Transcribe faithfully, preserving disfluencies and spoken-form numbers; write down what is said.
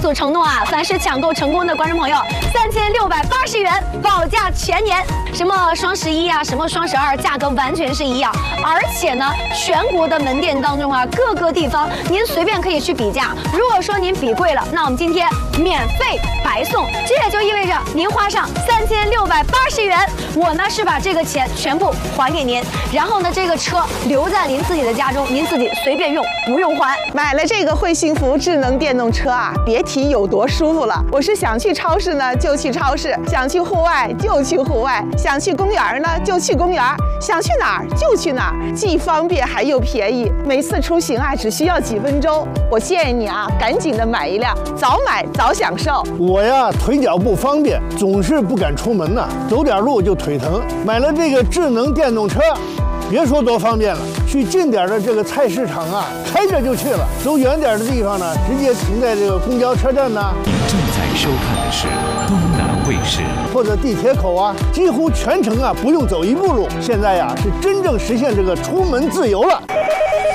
所承诺啊，凡是抢购成功的观众朋友，三千六百八十元保价全年。什么双十一啊，什么双十二，价格完全是一样。而且呢，全国的门店当中啊，各个地方您随便可以去比价。如果说您比贵了，那我们今天免费白送。这也就意味着您花上三千六百八十元，我呢是把这个钱全部还给您，然后呢这个车留在您自己的家中，您自己随便用，不用还。 买了这个惠幸福智能电动车啊，别提有多舒服了。我是想去超市呢就去超市，想去户外就去户外，想去公园呢就去公园，想去哪儿就去哪儿，既方便还又便宜。每次出行啊只需要几分钟。我建议你啊，赶紧的买一辆，早买早享受。 我呀腿脚不方便，总是不敢出门呐、啊，走点路就腿疼。买了这个智能电动车，别说多方便了，去近点的这个菜市场啊，开着就去了；走远点的地方呢，直接停在这个公交车站呢。 您正在收看的是东南卫视， 或者地铁口啊，几乎全程啊不用走一步路。现在呀、啊，是真正实现这个出门自由了。